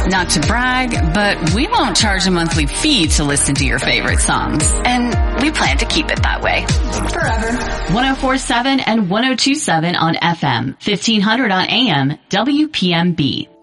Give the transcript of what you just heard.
Not to brag, but we won't charge a monthly fee to listen to your favorite songs. And we plan to keep it that way. Forever. 104.7 and 102.7 on FM, 1500 on AM, WPMB.